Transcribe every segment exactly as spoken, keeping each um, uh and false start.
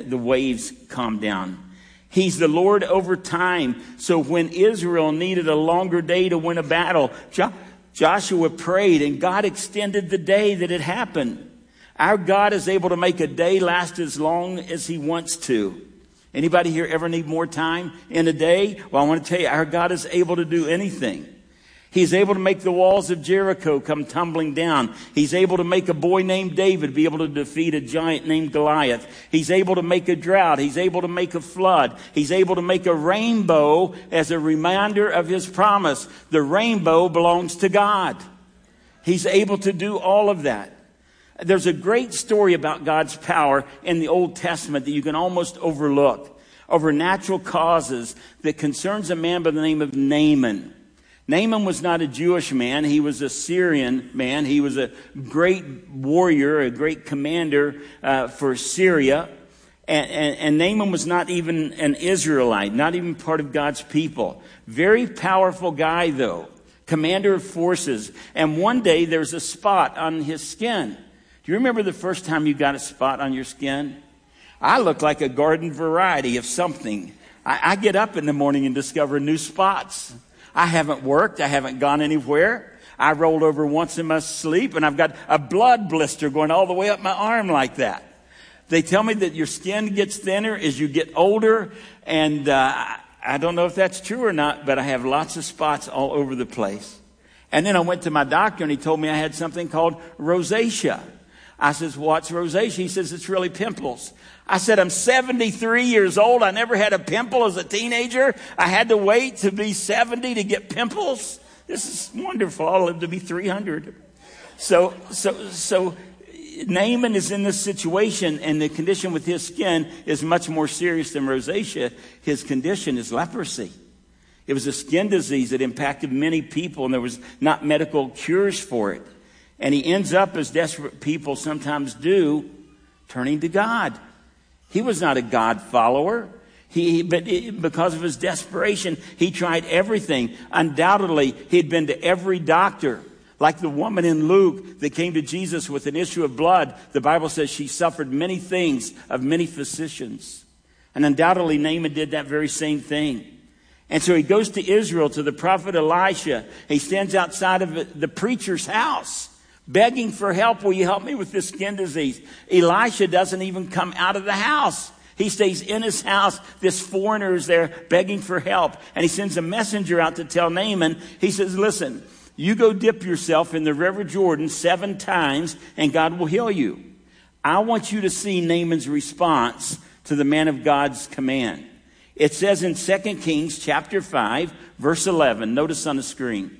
the waves calmed down. He's the Lord over time. So when Israel needed a longer day to win a battle, jo- Joshua prayed and God extended the day that it happened. Our God is able to make a day last as long as he wants to. Anybody here ever need more time in a day? Well, I want to tell you, our God is able to do anything. He's able to make the walls of Jericho come tumbling down. He's able to make a boy named David be able to defeat a giant named Goliath. He's able to make a drought. He's able to make a flood. He's able to make a rainbow as a reminder of his promise. The rainbow belongs to God. He's able to do all of that. There's a great story about God's power in the Old Testament that you can almost overlook over natural causes that concerns a man by the name of Naaman. Naaman was not a Jewish man. He was a Syrian man. He was a great warrior, a great commander uh, for Syria. And, and, and Naaman was not even an Israelite, not even part of God's people. Very powerful guy, though, commander of forces. And one day there's a spot on his skin. Do you remember the first time you got a spot on your skin? I look like a garden variety of something. I, I get up in the morning and discover new spots. I haven't worked. I haven't gone anywhere. I rolled over once in my sleep and I've got a blood blister going all the way up my arm like that. They tell me that your skin gets thinner as you get older. And uh, I don't know if that's true or not, but I have lots of spots all over the place. And then I went to my doctor and he told me I had something called rosacea. I says, what's rosacea? He says, it's really pimples. I said, I'm seventy-three years old. I never had a pimple as a teenager. I had to wait to be seventy to get pimples. This is wonderful. I'll live to be three hundred. So, so, so Naaman is in this situation and the condition with his skin is much more serious than rosacea. His condition is leprosy. It was a skin disease that impacted many people and there was not medical cures for it. And he ends up, as desperate people sometimes do, turning to God. He was not a God follower. He, but it, because of his desperation, he tried everything. Undoubtedly, he had been to every doctor. Like the woman in Luke that came to Jesus with an issue of blood. The Bible says she suffered many things of many physicians. And undoubtedly, Naaman did that very same thing. And so he goes to Israel, to the prophet Elisha. He stands outside of the preacher's house, begging for help. Will you help me with this skin disease? Elisha doesn't even come out of the house. He stays in his house. This foreigner is there begging for help. And he sends a messenger out to tell Naaman. He says, listen, you go dip yourself in the river Jordan seven times and God will heal you. I want you to see Naaman's response to the man of God's command. It says in Second Kings chapter five, verse eleven. Notice on the screen.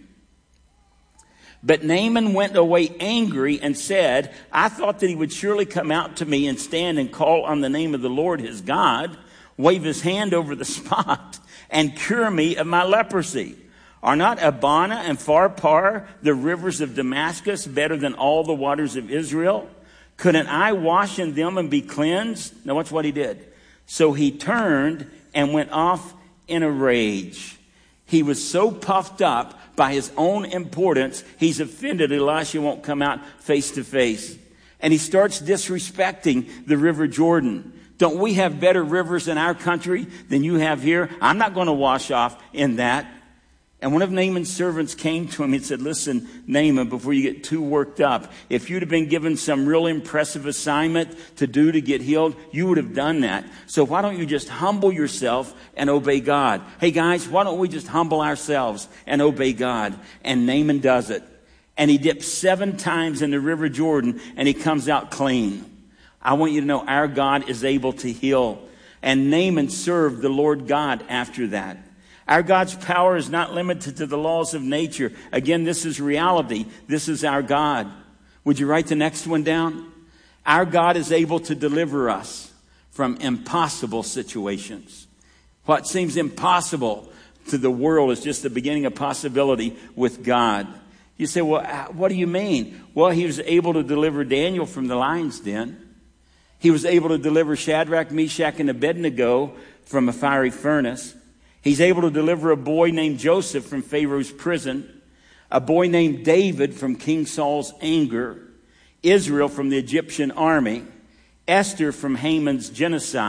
But Naaman went away angry and said, I thought that he would surely come out to me and stand and call on the name of the Lord his God, wave his hand over the spot, and cure me of my leprosy. Are not Abana and Pharpar, the rivers of Damascus, better than all the waters of Israel? Couldn't I wash in them and be cleansed? Now watch what he did. So he turned and went off in a rage. He was so puffed up by his own importance, he's offended Elisha won't come out face to face. And he starts disrespecting the River Jordan. Don't we have better rivers in our country than you have here? I'm not going to wash off in that. And one of Naaman's servants came to him and said, listen, Naaman, before you get too worked up, if you'd have been given some real impressive assignment to do to get healed, you would have done that. So why don't you just humble yourself and obey God? Hey guys, why don't we just humble ourselves and obey God? And Naaman does it. And he dips seven times in the River Jordan and he comes out clean. I want you to know our God is able to heal. And Naaman served the Lord God after that. Our God's power is not limited to the laws of nature. Again, this is reality. This is our God. Would you write the next one down? Our God is able to deliver us from impossible situations. What seems impossible to the world is just the beginning of possibility with God. You say, well, what do you mean? Well, he was able to deliver Daniel from the lion's den. He was able to deliver Shadrach, Meshach, and Abednego from a fiery furnace. He's able to deliver a boy named Joseph from Pharaoh's prison, a boy named David from King Saul's anger, Israel from the Egyptian army, Esther from Haman's genocide,